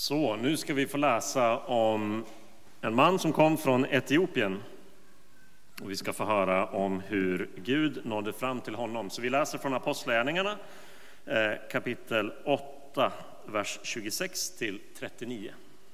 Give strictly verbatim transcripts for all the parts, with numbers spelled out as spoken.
Så, nu ska vi få läsa om en man som kom från Etiopien. Och vi ska få höra om hur Gud nådde fram till honom. Så vi läser från Apostlagärningarna, eh, kapitel åtta, vers tjugosex till trettionio.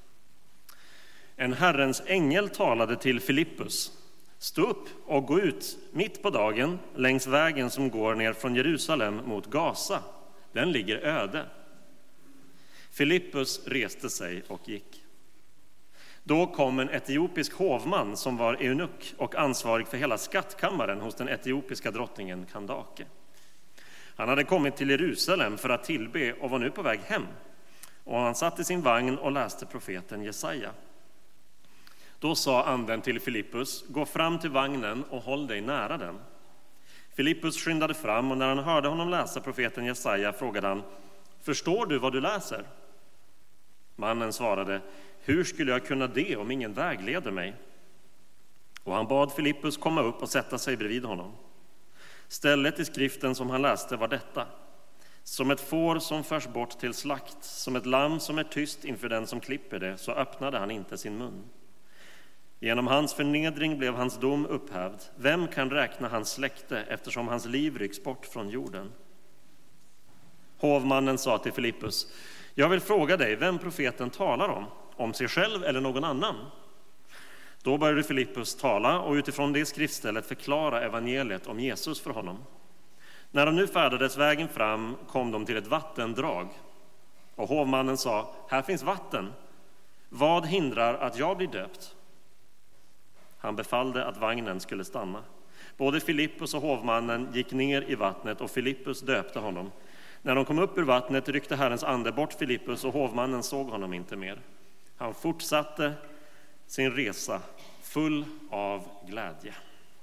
En Herrens ängel talade till Filippus. Stå upp och gå ut mitt på dagen längs vägen som går ner från Jerusalem mot Gaza. Den ligger öde. Filippus reste sig och gick. Då kom en etiopisk hovman som var eunuck och ansvarig för hela skattkammaren hos den etiopiska drottningen Kandake. Han hade kommit till Jerusalem för att tillbe och var nu på väg hem. Och han satt i sin vagn och läste profeten Jesaja. Då sa anden till Filippus, gå fram till vagnen och håll dig nära den. Filippus skyndade fram och när han hörde honom läsa profeten Jesaja frågade han, förstår du vad du läser? Mannen svarade, hur skulle jag kunna det om ingen vägleder mig? Och han bad Filippus komma upp och sätta sig bredvid honom. Stället i skriften som han läste var detta. Som ett får som förs bort till slakt, som ett lamm som är tyst inför den som klipper det, så öppnade han inte sin mun. Genom hans förnedring blev hans dom upphävd. Vem kan räkna hans släkte eftersom hans liv rycks bort från jorden? Hovmannen sa till Filippus, jag vill fråga dig vem profeten talar om, om sig själv eller någon annan. Då började Filippus tala och utifrån det skriftstället förklara evangeliet om Jesus för honom. När de nu färdades vägen fram kom de till ett vattendrag. Och hovmannen sa, här finns vatten. Vad hindrar att jag blir döpt? Han befallde att vagnen skulle stanna. Både Filippus och hovmannen gick ner i vattnet och Filippus döpte honom. När de kom upp ur vattnet ryckte Herrens ande bort Filippus och hovmannen såg honom inte mer. Han fortsatte sin resa full av glädje.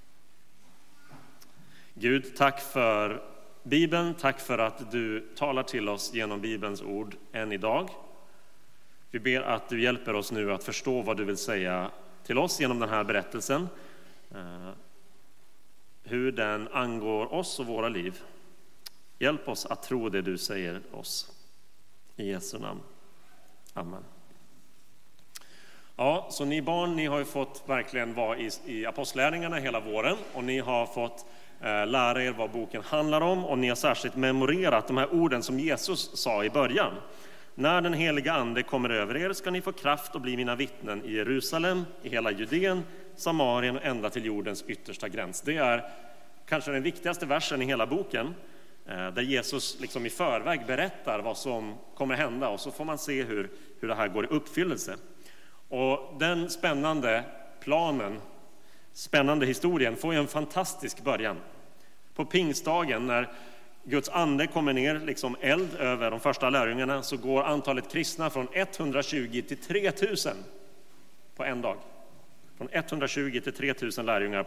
Gud, tack för Bibeln, tack för att du talar till oss genom Bibelns ord än idag. Vi ber att du hjälper oss nu att förstå vad du vill säga till oss genom den här berättelsen. Hur den angår oss och våra liv. Hjälp oss att tro det du säger oss. I Jesu namn. Amen. Ja, så ni barn, ni har ju fått verkligen vara i, i apostlärningarna hela våren. Och ni har fått eh, lära er vad boken handlar om. Och ni har särskilt memorerat de här orden som Jesus sa i början. När den heliga ande kommer över er ska ni få kraft att bli mina vittnen i Jerusalem, i hela Judeen, Samarien och ända till jordens yttersta gräns. Det är kanske den viktigaste versen i hela boken. Där Jesus liksom i förväg berättar vad som kommer hända och så får man se hur, hur det här går i uppfyllelse. Och den spännande planen, spännande historien får ju en fantastisk början. På pingstdagen när Guds ande kommer ner liksom eld över de första lärjungarna så går antalet kristna från etthundratjugo till tre tusen på en dag. Från etthundratjugo till tre tusen lärjungar